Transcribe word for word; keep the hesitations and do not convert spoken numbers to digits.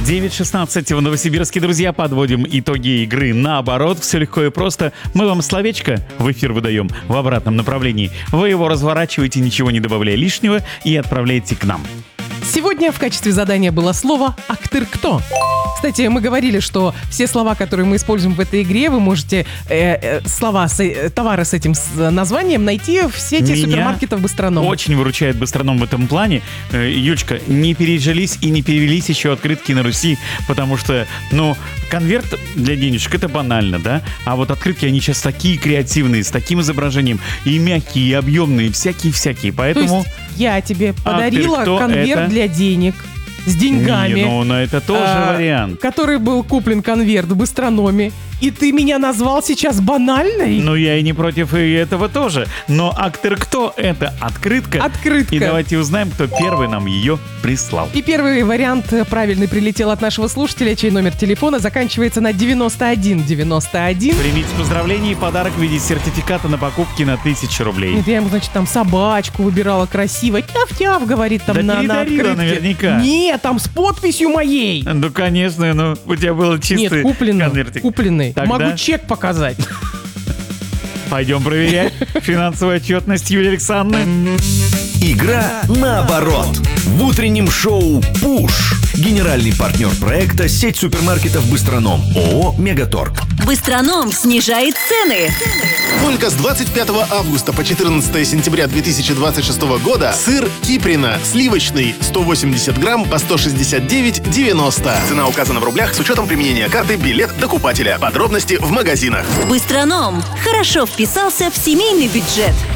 девять шестнадцать в Новосибирске, друзья, подводим итоги игры наоборот. Все легко и просто. Мы вам словечко в эфир выдаем в обратном направлении. Вы его разворачиваете, ничего не добавляя лишнего, и отправляете к нам. Сегодня в качестве задания было слово «актыр-кто». Кстати, мы говорили, что все слова, которые мы используем в этой игре, вы можете э, э, слова, с, э, товары с этим с названием найти в сети Меня супермаркетов «Быстроном». Очень выручает «Быстроном» в этом плане. Э, Юлечка, не пережились и не перевелись еще открытки на Руси, потому что, ну, конверт для денежек — это банально, да? А вот открытки, они сейчас такие креативные, с таким изображением, и мягкие, и объемные, всякие-всякие, поэтому... То есть я тебе подарила Актыр-кто конверт это? для денег с деньгами. Не, ну, но это тоже а, вариант. Который был куплен конверт в «Быстрономе». И ты меня назвал сейчас банальной? Ну, я и не против и этого тоже. Но актыр-кто — это открытка. Открытка. И давайте узнаем, кто первый нам ее прислал. И первый вариант правильный прилетел от нашего слушателя, чей номер телефона заканчивается на девяносто один девяносто один. Примите поздравления и подарок в виде сертификата на покупки на тысячу рублей. Нет, я ему, значит, там собачку выбирала красиво. Тяв-тяв, говорит там Да на, на передарила открытке. наверняка. Нет, там с подписью моей. Ну, конечно, ну, у тебя был чистый Нет, купленный, конвертик. купленный. Тогда Могу чек показать. пойдем проверять финансовую отчетность Юлии Александровны. Игра наоборот. В утреннем шоу «Пуш». Генеральный партнер проекта — сеть супермаркетов «Быстроном». ООО «Мегаторг». Быстроном снижает цены. Только с двадцать пятого августа по четырнадцатое сентября две тысячи двадцать шестого года сыр Киприно сливочный сто восемьдесят грамм по сто шестьдесят девять девяносто. Цена указана в рублях с учетом применения карты «Билет докупателя». Подробности в магазинах. Быстроном хорошо вписался в семейный бюджет.